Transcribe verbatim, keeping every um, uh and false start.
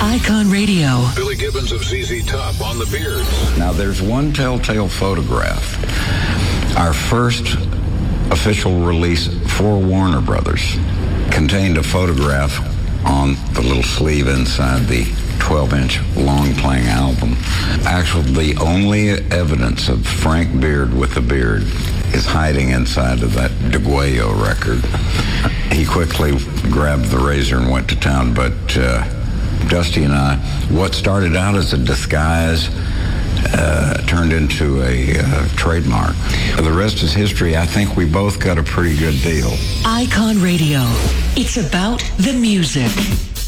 Icon Radio. Billy Gibbons of Z Z Top on the Beards. Now, there's one telltale photograph. Our first official release for Warner Brothers contained a photograph on the little sleeve inside the twelve-inch long-playing album. Actually, the only evidence of Frank Beard with a beard is hiding inside of that DeGuayo record. He quickly grabbed the razor and went to town, but uh, Dusty and I, what started out as a disguise uh, turned into a uh, trademark. The rest is history. I think we both got a pretty good deal. Icon Radio. It's about the music.